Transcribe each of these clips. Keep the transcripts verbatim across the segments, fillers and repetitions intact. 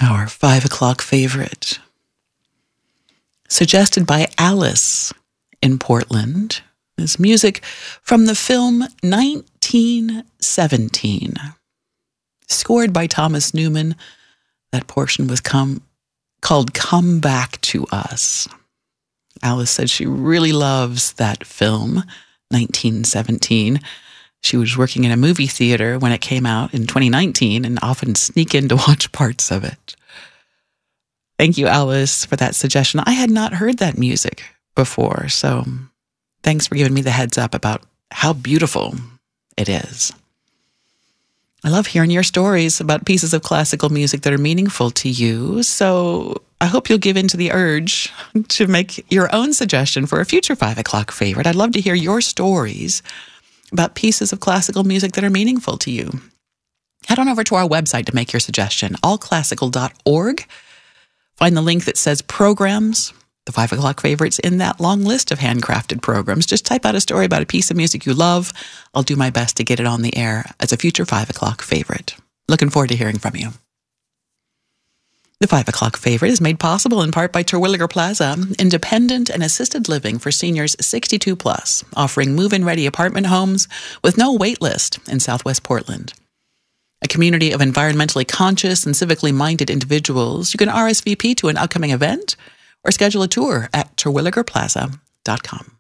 Our five o'clock favorite, suggested by Alice in Portland, is music from the film nineteen seventeen. Scored by Thomas Newman, that portion was come, called Come Back to Us. Alice said she really loves that film, nineteen seventeen. She was working in a movie theater when it came out in twenty nineteen and often sneak in to watch parts of it. Thank you, Alice, for that suggestion. I had not heard that music before, so thanks for giving me the heads up about how beautiful it is. I love hearing your stories about pieces of classical music that are meaningful to you, so I hope you'll give in to the urge to make your own suggestion for a future five o'clock favorite. I'd love to hear your stories about pieces of classical music that are meaningful to you. Head on over to our website to make your suggestion, all classical dot org. Find the link that says programs, the five o'clock favorites in that long list of handcrafted programs. Just type out a story about a piece of music you love. I'll do my best to get it on the air as a future five o'clock favorite. Looking forward to hearing from you. The five o'clock favorite is made possible in part by Terwilliger Plaza, independent and assisted living for seniors sixty-two plus, offering move-in ready apartment homes with no wait list in Southwest Portland. A community of environmentally conscious and civically minded individuals. You can R S V P to an upcoming event or schedule a tour at terwilliger plaza dot com.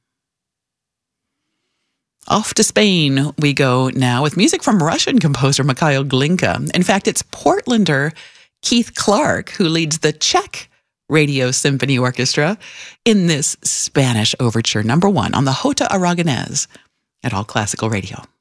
Off to Spain we go now with music from Russian composer Mikhail Glinka. In fact, it's Portlander Keith Clark who leads the Czech Radio Symphony Orchestra in this Spanish overture, number one on the Jota Aragonés at All Classical Radio.